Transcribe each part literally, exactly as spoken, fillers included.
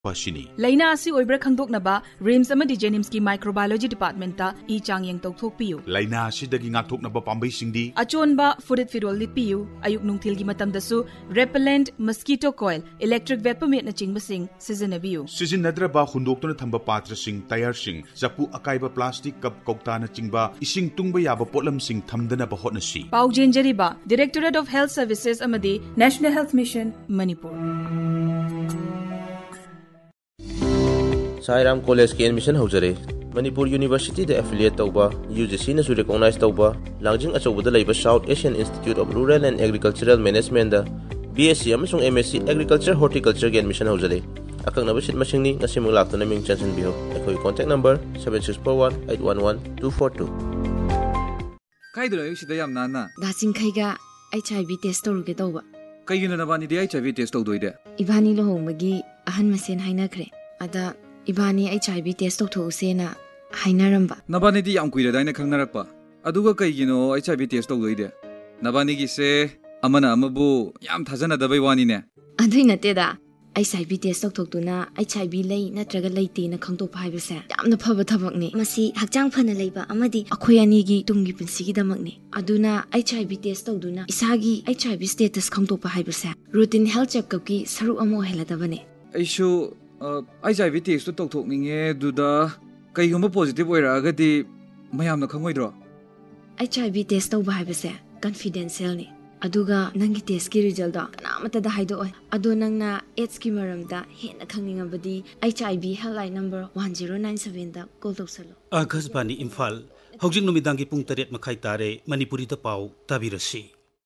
Pashini. Laina asi oibra khangdoknaba Rims amadi Jenims ki microbiology department ta I changyang tokthokpiyu. Laina asidagi ngakthoknaba pambaisingdi Achonba fudit firol litpiyu ayuk nungthil gi matamdasu repellent mosquito coil electric vapor met na chingbasing sizinabiyu. Sizinnadraba hundoktuna thamba patrasing tayarsing zapu akaiba plastic cup kokta na chingba ising tungba yaba potlamsing thamdanaba hotnasi. Pau Jenjariba Directorate of Health Services amadi National Health Mission Manipur. Sairam College की admission होजरे Manipur university दे affiliate तौबा UGC ने recognise तौबा लांजिंग अचौबद lab south Asian institute of rural and agricultural management दा BSc अमसुंग MSc agriculture horticulture की admission होजरे अकंगनब seat मसिंगनी ngasimu लाक्तुना Ming चंसन बिहो अखोई contact number seven six four one eight one one two four two काइदुला युसिदा याम नाना दासिंग खैगा HIV test तौरुगे तौबा कइगिना नबानी दे HIV test तौदोइदे इबानी लोहोंबगी अहन मसेन हाइनाख्रे अदा इबानी HIV test तौथोउसेना हाइनारंबा नबानी दी याम कुइरदाइना खंगनारकपा अदुगा कइगिनो HIV test तौदोइदे नबानी गिसे अमना अमबु याम थाजना दबै वानीने अदुइ नतेदा HIV test तौथोक्तुना HIV लै नत्रगा लैतेना खंगतोपा हाइबसे यामना फबा थबकनी मसी हक्चांग फना लैबा अमदी अखोय अनीगी Tungi पुंसिगी दमकनी अदुना HIV test तौदुना इसागी HIV status खंगतोपा हाइबसे routine health checkup की सरु Amo हेलादबने आइसु HIV test तो तौथोकनिंगे दुदा कइगुम positive ओइरागदी मयामना खंगोइद्रो HIV test तौबा हाइबसे confidential ने अदुगा नंगी टेस्ट की रिजल्ट दा कनामता दा हाइदो ओय अदो नंगना एड्स की मरमदा हेना खंगनिंगबदी HIV helpline number one zero nine seven दा कॉल तौसलो आकाशवाणी इम्फाल हौजिक नुमिदांगी पुंग तरेट मखाई तारे मणिपुरी दा पाउ ताबिरसी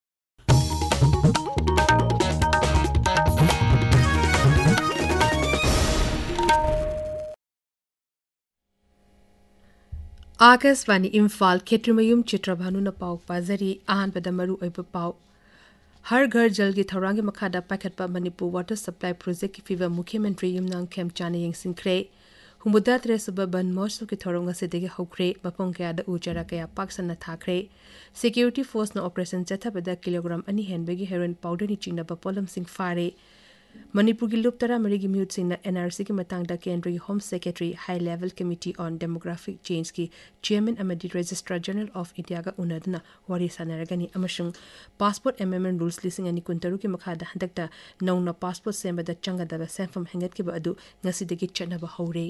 आकाशवाणी इम्फाल खेत्रिमयुम चित्रभानुना पाउ पाजरी अहानपद मरु ओइब पाउ हर घर जल की थौरांगी मखादा पाखतपा मणिपुर वाटर सप्लाई प्रोजेक्ट की फीवर मुख्यमंत्री युमनांग खेमचाने यंगसिंख्रे हुमुदा त्रेसुब बन महोत्सव की थौरंग असिदगी हौख्रे मफम कयादा उजरा कया पाक्सना थाख्रे सिक्योरिटी फोर्स न ऑपरेशन चथबदा किलोग्राम अनि हेनबगी हेरोइन पाउडर नि चिंगनबा पोलम सिंह फारे मणिपुर की लुप तरा मरी की म्यूट सिंह एनआरसी की मतंगदा केंद्रीय home secretary high level committee on demographic change की chairman अमदी registrar general of India का उनदना वारी सानरगनी अमशुंग पासपोर्ट एमेंडमेंट रूल्स लिसिंग अनि कुंतरु की मखादा हंदकता नौना पासपोर्ट सेंबदा चंगदबा सेंफम हेंगत के बदु ngasiदगी चनबा हौरे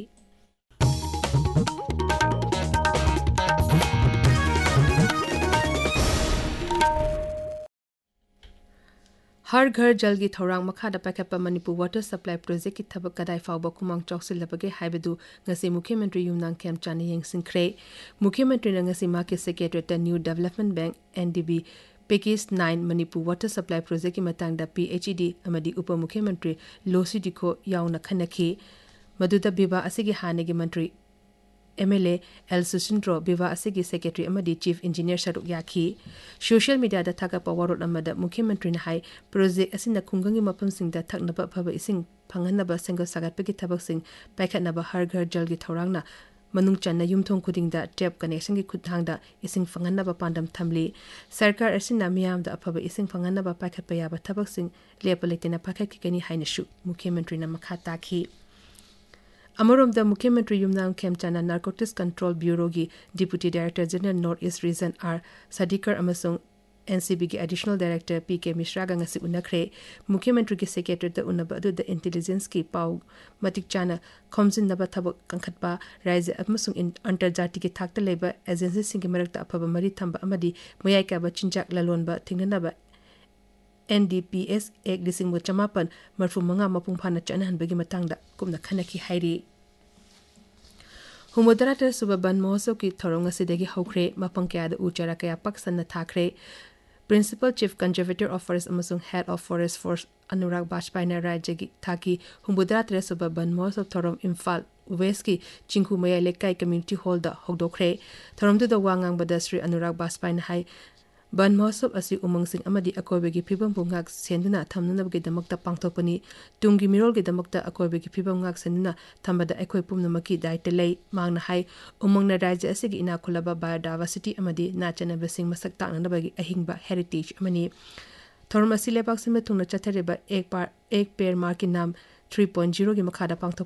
हर घर जल की थौरांग मखादा पाखतपा मणिपुर वाटर सप्लाई प्रोजेक्ट की थबक कदाई फाउबा कुमांग चौकसिलबगे हाइबदु ngasi मुख्यमंत्री युमनांग खेमचाने यंगसिंख्रे मुख्यमंत्री न ngasi माके secretary new development bank NDB package nine Manipur water supply project की मतंगदा पीएचईडी अमदी उप मुख्यमंत्री लोसी दिखो याउना खनखी मदुदा बिबा असिगी हानेगी मंत्री MLA L Susindro बिवा असिगी secretary अमदी chief engineer सरुक याखी सोशल मीडिया दा थाका पावरोड अमदा मुख्यमंत्री न हाई प्रोजेक्ट असिना खुंगंगी मफम सिंगदा थकनबा फब इसिंग फंगनबा सेंगो सागतपगी थबक सिंग पैखनबा हर घर जल की थौरांगना मनुंग चन्ना युमथोंग खुदिंगदा टैप कनेक्शन की खुदहांगदा इसिंग फंगनबा पांडम थमली सरकार असिना मियामदा अफब इसिंग फंगनबा पैखतपा याबा थबक सिंग लेप लेतेना पैखत किगनी हाइनसु मुख्यमंत्री न मखा ताखी अमरोमदा मुख्यमंत्री युमनांग खेमचाना नारकोटिक्स कंट्रोल ब्यूरो की deputy director general north east region are सदीकर अमसोंग NCB के एडिशनल डायरेक्टर पी के मिश्रा गंगसी उनखरे मुख्यमंत्री के सेक्रेटरी उनब अदुद इंटेलिजेंस की पाउ मतिक चाना खोमजिनबा थबक कंखतपा राज्य अमसोंग अंतर्जाति के थाकता लेबा एजेंसी सिंह के मरकता अफब मरी थंबा अमदी मयाइकाबा चिंजाक ललोनबा थिंगनबा एनडीपीएस एक लिसिंग चमापन मरफू मंगा मपुंग फाना चनहनबगी मतंगदा कुमना खनकी हाइरी हुमुदराटर सुबह बन महोत्सव की थौरंग असिदगी हौख्रे मफंग कयादा उचरा कया पक्सना थाख्रे principal chief conservator of forest अमसुंग head of forest force अनुराग बाजपाईना राज्य की थाकी हुमुदराटर सुबह बन महोत्सव थौरम इम्फाल वेस्ट की चिंखु मया लेकाई कम्युनिटी हॉल दा हौदोख्रे थौरमदुदा वांगांगबदा श्री अनुराग बाजपाईना हाई बन महोत्सव असी उमंगसिंग अमदी अकोइबेगी फिबम बुंगाक सेंदुना थमनुनबगे दमकता पांगथोपनी तुंगी मिरोलगे दमकता अकोइबेगी फिबम गाक सेंदुना थंबदा अकोइ पुमनमकी दायित्व लै मांगना हाई उमंगना राज्य असिगी इना खुलबा बायोडाइवर्सिटी अमदी नाचनबसिंग मसक तांगनबगी अहिंगबा हेरिटेज अमनी थौरम असी लेबाक सिमे थुंगना चथरेबा एक पार एक पेड़ मार्क की नाम three point zero ꯒꯤ ꯃꯈꯥꯗ ꯄꯥꯡꯊꯣꯛ